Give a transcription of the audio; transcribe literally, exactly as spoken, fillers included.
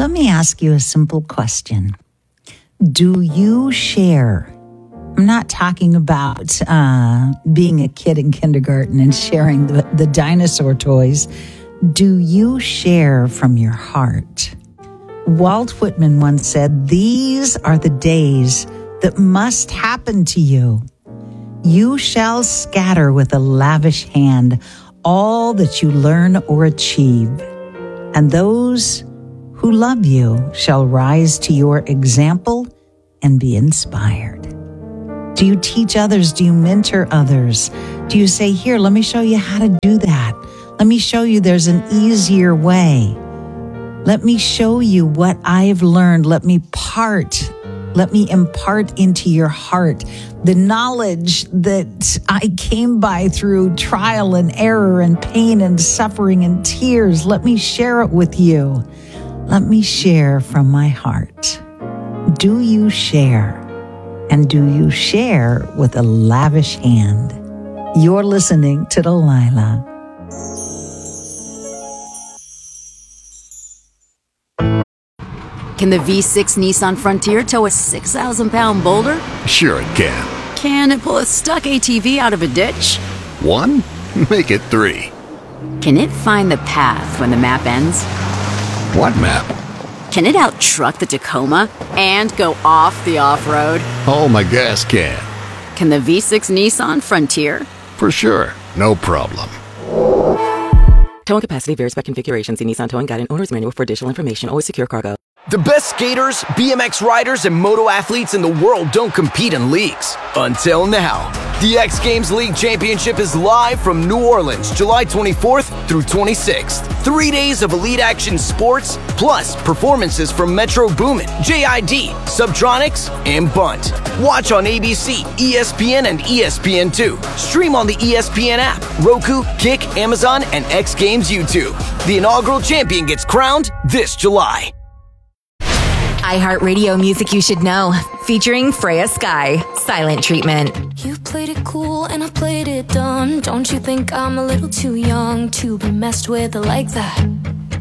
Let me ask you a simple question. Do you share? I'm not talking about uh, being a kid in kindergarten and sharing the, the dinosaur toys. Do you share from your heart? Walt Whitman once said, "These are the days that must happen to you. You shall scatter with a lavish hand all that you learn or achieve, and those who love you shall rise to your example and be inspired." Do you teach others? Do you mentor others? Do you say, "Here, let me show you how to do that. Let me show you there's an easier way. Let me show you what I've learned. Let me part, let me impart into your heart the knowledge that I came by through trial and error and pain and suffering and tears. Let me share it with you. Let me share from my heart." Do you share? And do you share with a lavish hand? You're listening to Delilah. Can the V six Nissan Frontier tow a six thousand pound boulder? Sure it can. Can it pull a stuck A T V out of a ditch? One? Make it three. Can it find the path when the map ends? What map? Can it out-truck the Tacoma and go off the off-road? Oh, my gas can. Can the V six Nissan Frontier? For sure. No problem. Towing capacity varies by configuration. See Nissan Towing Guide and Owner's Manual for additional information. Always secure cargo. The best skaters, B M X riders, and moto athletes in the world don't compete in leagues. Until now. The X Games League Championship is live from New Orleans, July twenty-fourth through twenty-sixth. Three days of elite action sports, plus performances from Metro Boomin, J I D, Subtronics, and Bunt. Watch on A B C, E S P N, and E S P N two. Stream on the E S P N app, Roku, Kick, Amazon, and X Games YouTube. The inaugural champion gets crowned this July. iHeartRadio music you should know, featuring Freya Sky, Silent Treatment. You played it cool and I played it dumb. Don't you think I'm a little too young to be messed with like that?